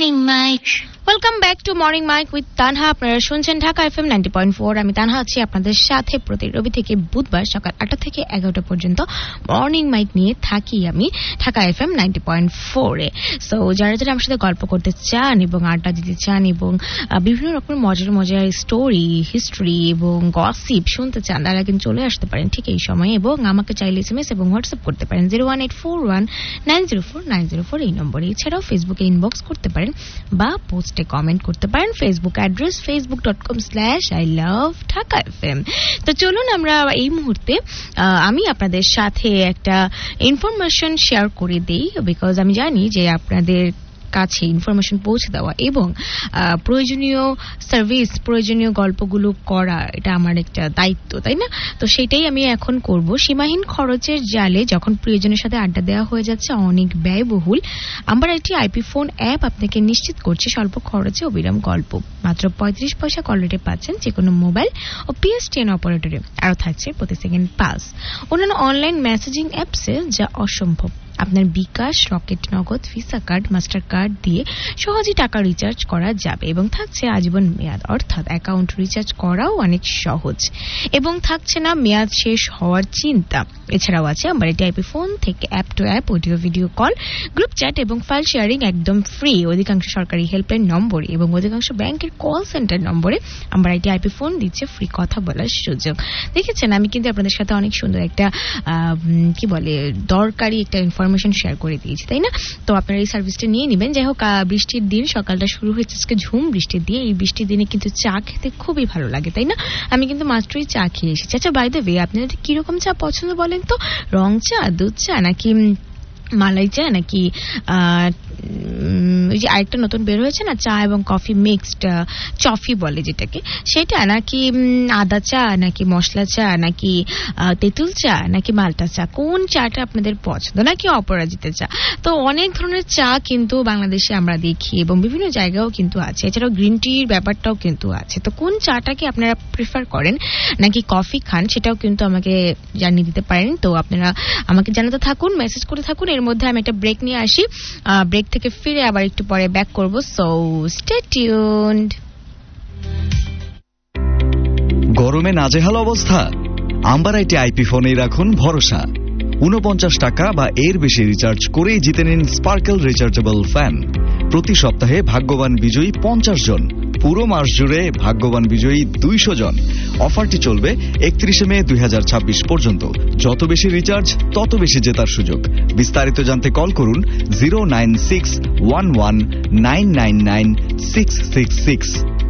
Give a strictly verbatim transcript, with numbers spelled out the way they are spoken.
Morning Mike. Welcome back to morning mic with Tanha. আপনারা শুনছেন Dhaka FM ninety point four. আমি তানহা আছি আপনাদের সাথে প্রতি রবি থেকে বুধবার সকাল আটটা থেকে এগারোটা পর্যন্ত মর্নিং মাইক নিয়ে থাকি আমি ঢাকা এফএম নাইনটি পয়েন্ট ফোরে। সো যারা যারা আমার সাথে গল্প করতে চান এবং আড্ডা দিতে চান এবং বিভিন্ন রকমের মজার মজার স্টোরি, হিস্ট্রি এবং গসিপ শুনতে চান, তারা কিন্তু চলে আসতে পারেন ঠিক এই সময় এবং আমাকে চাইলে এসএমএস এবং হোয়াটসঅ্যাপ করতে পারেন zero one eight four one nine zero four nine zero four এই নম্বরে। এছাড়াও ফেসবুকে ইনবক্স করতে পারেন বা পোস্টে কমেন্ট করতে পারেন। Facebook address Facebook dot com slash I love Dhaka FM. তো চলুন আমরা এই মুহূর্তে আমি আপনাদের সাথে একটা ইনফরমেশন শেয়ার করে দিই, বিকজ আমি জানি যে আপনাদের কাছে ইনফরমেশন পৌঁছে দেওয়া এবং প্রয়োজনীয় সার্ভিস, প্রয়োজনীয় গল্পগুলো করা এটা আমার একটা দায়িত্ব, তাই না? তো সেটাই আমি এখন করব। সীমাহীন খরচের জালে যখন প্রিয়জনের সাথে আড্ডা দেওয়া হয়ে যাচ্ছে অনেক ব্যয়বহুল, আমার একটি আইপি ফোন অ্যাপ আপনাকে নিশ্চিত করছে স্বল্প খরচে অবিরাম গল্প। মাত্র পঁয়ত্রিশ পয়সা কল রেটে পাচ্ছেন যে কোনো মোবাইল ও পিএসটিএন অপারেটরে। আরও থাকছে প্রতি সেকেন্ড পাস। অন্যান্য অনলাইন মেসেজিং অ্যাপসে যা অসম্ভব। আপনার বিকাশ, রকেট নগদ, ভিসা কার্ড, মাস্টার কার্ড দিয়ে সহজেই টাকা রিচার্জ করা যাবে এবং থাকছে আজীবন মেয়াদ, অর্থাৎ অ্যাকাউন্ট রিচার্জ করাও অনেক সহজ এবং থাকছে না মেয়াদ শেষ হওয়ার চিন্তা। এছাড়াও আছে আমার এটি আইপি ফোন থেকে app two app audio video call, group chat এবং ফাইল শেয়ারিং একদম ফ্রি। অধিকাংশ সরকারি হেল্পলাইন নম্বরে এবং অধিকাংশ ব্যাংকের কল সেন্টার নম্বরে আমার এটি আইপি ফোন দিচ্ছে ফ্রি কথা বলার সুযোগ। দেখেছেন, আমি কিন্তু আপনাদের সাথে অনেক সুন্দর একটা কি বলে দরকারি একটা ইনফরমেশন শেয়ার করে দিয়েছি, তাই না? তো আপনারা এই সার্ভিসটা নিয়ে নেবেন। যাই হোক, বৃষ্টির দিন, সকালটা শুরু হয়েছে আজকে ঝুম বৃষ্টির দিয়ে। এই বৃষ্টির দিনে কিন্তু চা খেতে খুবই ভালো লাগে, তাই না? আমি কিন্তু মাত্রই চা খেয়ে এসেছি। আচ্ছা, বাই দ্য ওয়ে, আপনাদের কিরকম চা পছন্দ বলেন তো? রং চা, দুধ চা, নাকি মালাই চা, নাকি ওই যে আরেকটা নতুন বের হয়েছে না চা এবং কফি মিক্সড, চফি বলে যেটাকে, সেটা, নাকি আদা চা, নাকি মশলা চা, নাকি তেঁতুল চা, নাকি মাল্টা চা? কোন চাটা আপনাদের পছন্দ? নাকি অপরাজিতা চা? তো অনেক ধরনের চা কিন্তু বাংলাদেশে আমরা দেখি এবং বিভিন্ন জায়গাও কিন্তু আছে। এছাড়াও গ্রিন টির ব্যাপারটাও কিন্তু আছে। তো কোন চাটাকে আপনারা প্রিফার করেন, নাকি কফি খান, সেটাও কিন্তু আমাকে জানিয়ে দিতে পারেন। তো আপনারা আমাকে জানাতে থাকুন, মেসেজ করে থাকুন। এর মধ্যে আমি একটা ব্রেক নিয়ে আসি, ব্রেক থেকে ফিরে আবার একটু পরে ব্যাক করব। So stay tuned. গরমে নাজেহাল অবস্থা? আম্বারাইটি আইপি ফোনেই রাখুন ভরসা। উনপঞ্চাশ টাকা বা এর বেশি রিচার্জ করেই জিতে নিন স্পার্কেল রিচার্জেবল ফ্যান। প্রতি সপ্তাহে ভাগ্যবান বিজয়ী পঞ্চাশ জন, পুরো মাস জুড়ে ভাগ্যবান বিজয়ী দুইশো জন। অফারটি চলবে একত্রিশে মে দুই হাজার ছাব্বিশ পর্যন্ত। যত বেশি রিচার্জ তত বেশি জেতার সুযোগ। বিস্তারিত জানতে কল করুন zero nine six one one nine nine nine six six six.